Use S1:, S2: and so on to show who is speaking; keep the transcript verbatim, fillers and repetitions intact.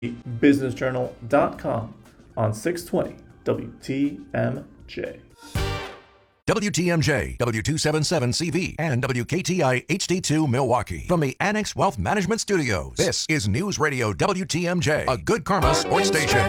S1: business journal dot com on six twenty W T M J.
S2: W T M J, W two seventy-seven C V, and W K T I H D two Milwaukee. From the Annex Wealth Management Studios, this is News Radio W T M J, a Good Karma sports station.